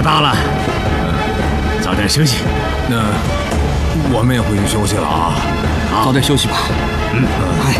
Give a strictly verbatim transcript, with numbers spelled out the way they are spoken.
大了，早点休息。 那我们也回去休息了啊。 早点休息吧。 嗯。 哎。